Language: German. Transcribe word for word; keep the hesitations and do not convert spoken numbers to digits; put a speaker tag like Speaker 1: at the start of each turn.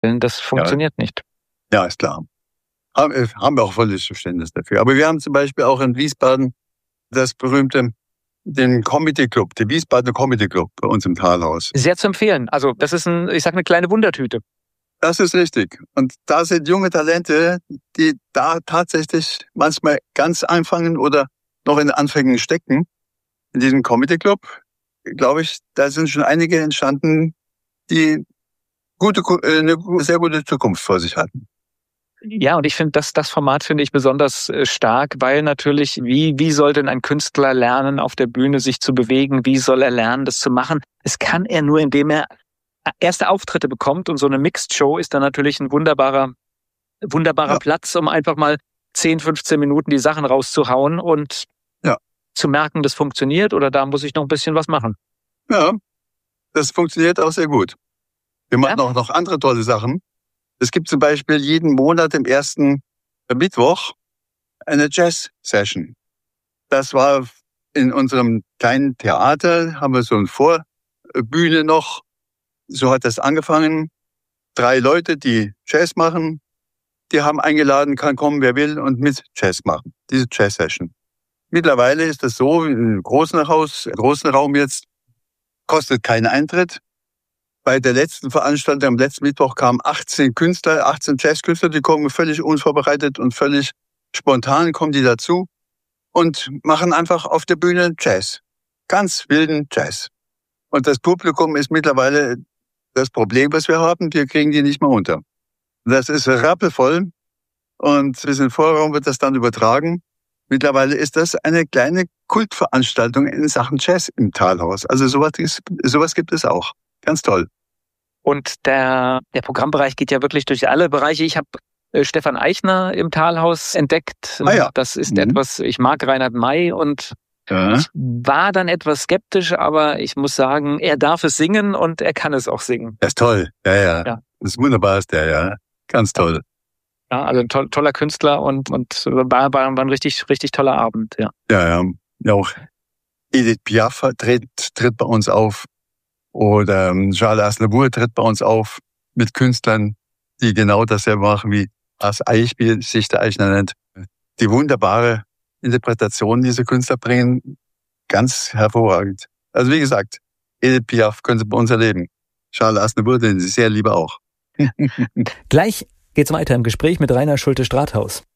Speaker 1: Denn das funktioniert
Speaker 2: ja.
Speaker 1: nicht.
Speaker 2: Ja, ist klar. Haben wir auch volles Verständnis dafür. Aber wir haben zum Beispiel auch in Wiesbaden das berühmte, den Comedy Club, den Wiesbadener Comedy Club bei uns im Talhaus.
Speaker 1: Sehr zu empfehlen. Also das ist, ein, ich sag, eine kleine Wundertüte.
Speaker 2: Das ist richtig. Und da sind junge Talente, die da tatsächlich manchmal ganz anfangen oder noch in den Anfängen stecken. In diesem Comedy Club, glaube ich, da sind schon einige entstanden, die gute, eine sehr gute Zukunft vor sich hatten.
Speaker 1: Ja, und ich finde, das, das Format finde ich besonders äh, stark, weil natürlich, wie, wie soll denn ein Künstler lernen, auf der Bühne sich zu bewegen? Wie soll er lernen, das zu machen? Es kann er nur, indem er erste Auftritte bekommt, und so eine Mixed Show ist dann natürlich ein wunderbarer, wunderbarer ja. Platz, um einfach mal zehn, fünfzehn Minuten die Sachen rauszuhauen und
Speaker 2: ja.
Speaker 1: zu merken, das funktioniert oder da muss ich noch ein bisschen was machen.
Speaker 2: Ja, das funktioniert auch sehr gut. Wir machen ja. auch noch andere tolle Sachen. Es gibt zum Beispiel jeden Monat im ersten Mittwoch eine Jazz-Session. Das war in unserem kleinen Theater, haben wir so eine Vorbühne noch. So hat das angefangen. Drei Leute, die Jazz machen, die haben eingeladen, kann kommen, wer will, und mit Jazz machen. Diese Jazz-Session. Mittlerweile ist das so, im großen Haus, im großen Raum jetzt, kostet keinen Eintritt. Bei der letzten Veranstaltung am letzten Mittwoch kamen achtzehn Künstler, achtzehn Jazzkünstler, die kommen völlig unvorbereitet und völlig spontan kommen die dazu und machen einfach auf der Bühne Jazz. Ganz wilden Jazz. Und das Publikum ist mittlerweile das Problem, was wir haben, wir kriegen die nicht mehr unter. Das ist rappelvoll und bis in den Vorraum wird das dann übertragen. Mittlerweile ist das eine kleine Kultveranstaltung in Sachen Jazz im Talhaus. Also sowas, ist, sowas gibt es auch. Ganz toll.
Speaker 1: Und der, der Programmbereich geht ja wirklich durch alle Bereiche. Ich habe äh, Stefan Eichner im Talhaus entdeckt.
Speaker 2: Ah ja.
Speaker 1: Das ist
Speaker 2: mhm.
Speaker 1: etwas, ich mag Reinhard May und ja. ich war dann etwas skeptisch, aber ich muss sagen, er darf es singen und er kann es auch singen.
Speaker 2: Das ist toll. Ja, ja.
Speaker 1: ja.
Speaker 2: Das ist wunderbar, ist der, ja. Ganz toll.
Speaker 1: Ja, also ein to- toller Künstler und, und war, war, war ein richtig, richtig toller Abend, ja.
Speaker 2: Ja, ja. Ja, auch Edith Piaf tritt, tritt bei uns auf. Oder Charles Aznavour tritt bei uns auf mit Künstlern, die genau dasselbe machen wie As Eich, wie sich der Eichner nennt. Die wunderbare Interpretation dieser Künstler bringen, ganz hervorragend. Also wie gesagt, Edith Piaf können Sie bei uns erleben. Charles Aznavour, den Sie sehr liebe auch.
Speaker 3: Gleich geht's weiter im Gespräch mit Rainer Schulte-Strathaus.